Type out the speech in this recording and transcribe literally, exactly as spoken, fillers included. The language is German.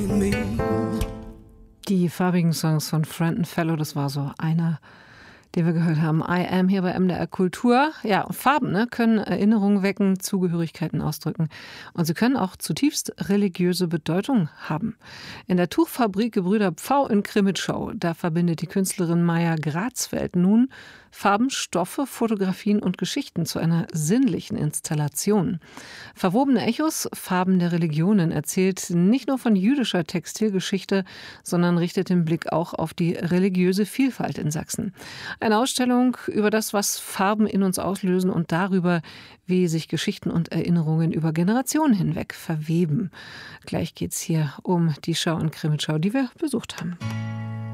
Die farbigen Songs von Frenton Fellow, das war so einer, den wir gehört haben. I Am hier bei M D R Kultur. Ja, Farben ne, können Erinnerungen wecken, Zugehörigkeiten ausdrücken. Und sie können auch zutiefst religiöse Bedeutung haben. In der Tuchfabrik Gebrüder Pfau in Krimitschau, da verbindet die Künstlerin Maya Grazfeld nun Farben, Stoffe, Fotografien und Geschichten zu einer sinnlichen Installation. Verwobene Echos, Farben der Religionen, erzählt nicht nur von jüdischer Textilgeschichte, sondern richtet den Blick auch auf die religiöse Vielfalt in Sachsen. Eine Ausstellung über das, was Farben in uns auslösen und darüber, wie sich Geschichten und Erinnerungen über Generationen hinweg verweben. Gleich geht's hier um die Schau in Krimitschau, die wir besucht haben.